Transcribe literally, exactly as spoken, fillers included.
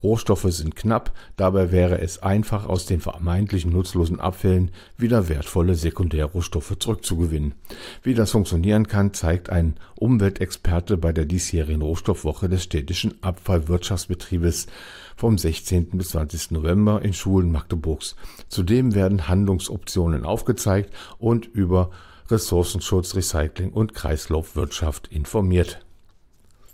Rohstoffe sind knapp, dabei wäre es einfach, aus den vermeintlichen nutzlosen Abfällen wieder wertvolle Sekundärrohstoffe zurückzugewinnen. Wie das funktionieren kann, zeigt ein Umweltexperte bei der diesjährigen Rohstoffwoche des städtischen Abfallwirtschaftsbetriebes vom sechzehnten bis zwanzigsten November in Schulen Magdeburgs. Zudem werden Handlungsoptionen aufgezeigt und über Ressourcenschutz, Recycling und Kreislaufwirtschaft informiert.